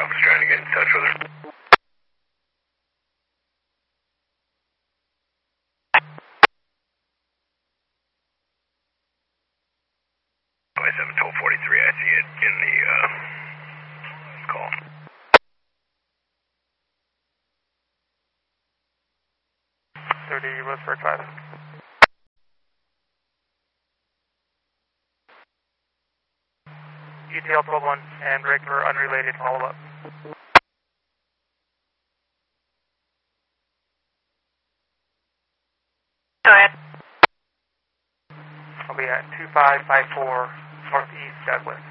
I was trying to get in touch with her. Oh, 71243, I see it in the call. Roseburg 5. ETL 12-1 and regular unrelated follow-up. Go ahead. I'll be at 2554 Northeast Douglas.